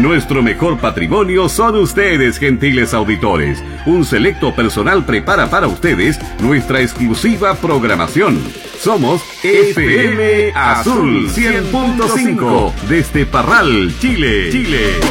Nuestro mejor patrimonio son ustedes, gentiles auditores. Un selecto personal prepara para ustedes nuestra exclusiva programación. Somos FM Azul 100.5 desde Parral, Chile.